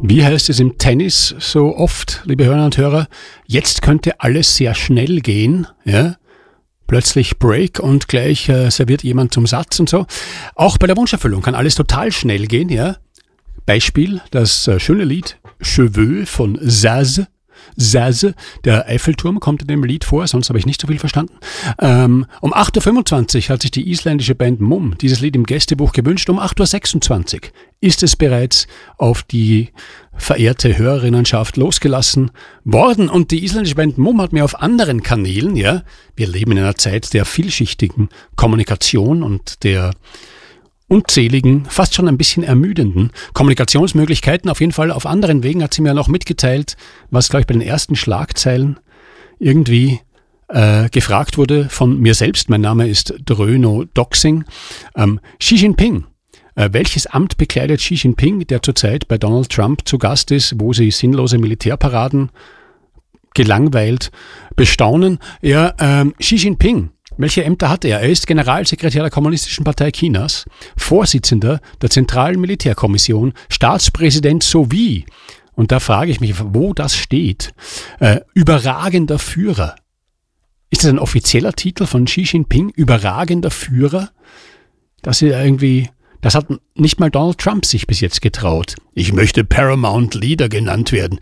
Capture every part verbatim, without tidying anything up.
Wie heißt es im Tennis so oft, liebe Hörerinnen und Hörer? Jetzt könnte alles sehr schnell gehen, ja? Plötzlich Break und gleich äh, serviert jemand zum Satz und so. Auch bei der Wunscherfüllung kann alles total schnell gehen, ja? Beispiel, das äh, schöne Lied Cheveux von Zaz. Zaz, der Eiffelturm kommt in dem Lied vor, sonst habe ich nicht so viel verstanden. Ähm, um acht Uhr fünfundzwanzig hat sich die isländische Band Mumm dieses Lied im Gästebuch gewünscht. Um acht Uhr sechsundzwanzig ist es bereits auf die verehrte Hörerinnenschaft losgelassen worden. Und die isländische Band Mumm hat mir auf anderen Kanälen, ja, wir leben in einer Zeit der vielschichtigen Kommunikation und der unzähligen, fast schon ein bisschen ermüdenden Kommunikationsmöglichkeiten. Auf jeden Fall auf anderen Wegen hat sie mir noch mitgeteilt, was, glaube ich, bei den ersten Schlagzeilen irgendwie äh, gefragt wurde von mir selbst. Mein Name ist Dröno Doxing. Ähm, Xi Jinping. Äh, welches Amt bekleidet Xi Jinping, der zurzeit bei Donald Trump zu Gast ist, wo sie sinnlose Militärparaden gelangweilt bestaunen? Ja, ähm, Xi Jinping. Welche Ämter hat er? Er ist Generalsekretär der Kommunistischen Partei Chinas, Vorsitzender der Zentralen Militärkommission, Staatspräsident sowie, und da frage ich mich, wo das steht, äh, überragender Führer. Ist das ein offizieller Titel von Xi Jinping, überragender Führer? Das ist irgendwie, das hat nicht mal Donald Trump sich bis jetzt getraut. Ich möchte Paramount Leader genannt werden.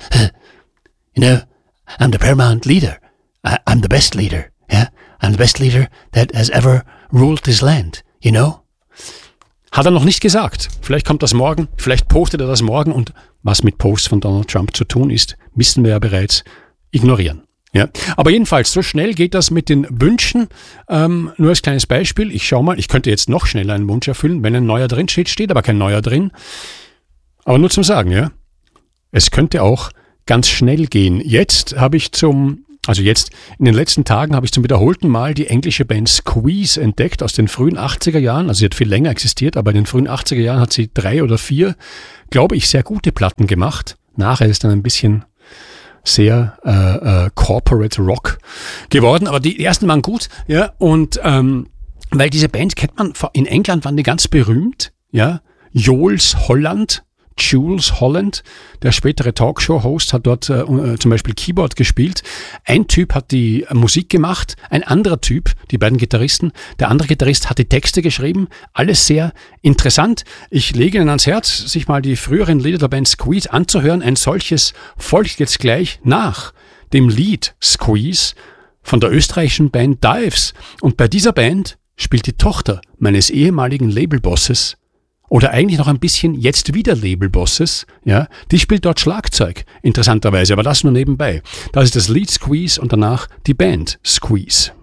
You know, I'm the Paramount Leader. I, I'm the best leader. Yeah? I'm the best leader that has ever ruled this land, you know? Hat er noch nicht gesagt. Vielleicht kommt das morgen, vielleicht postet er das morgen und was mit Posts von Donald Trump zu tun ist, wissen wir ja bereits, ignorieren. Ja, aber jedenfalls, so schnell geht das mit den Wünschen. Ähm, nur als kleines Beispiel, ich schau mal, ich könnte jetzt noch schneller einen Wunsch erfüllen, wenn ein neuer drin steht, steht aber kein neuer drin. Aber nur zum Sagen, ja. Es könnte auch ganz schnell gehen. Jetzt habe ich zum Also jetzt, in den letzten Tagen habe ich zum wiederholten Mal die englische Band Squeeze entdeckt aus den frühen achtziger Jahren. Also sie hat viel länger existiert, aber in den frühen achtziger Jahren hat sie drei oder vier, glaube ich, sehr gute Platten gemacht. Nachher ist dann ein bisschen sehr äh, äh, Corporate Rock geworden, aber die ersten waren gut, ja, und ähm, weil diese Band kennt man, in England waren die ganz berühmt, ja, Jools Holland, Jools Holland, der spätere Talkshow-Host, hat dort äh, zum Beispiel Keyboard gespielt. Ein Typ hat die Musik gemacht, ein anderer Typ, die beiden Gitarristen, der andere Gitarrist hat die Texte geschrieben. Alles sehr interessant. Ich lege Ihnen ans Herz, sich mal die früheren Lieder der Band Squeeze anzuhören. Ein solches folgt jetzt gleich nach dem Lied Squeeze von der österreichischen Band Dives. Und bei dieser Band spielt die Tochter meines ehemaligen Labelbosses oder eigentlich noch ein bisschen jetzt wieder Labelbosses, ja, die spielt dort Schlagzeug, interessanterweise, aber das nur nebenbei. Das ist das Lied Squeeze und danach die Band Squeeze.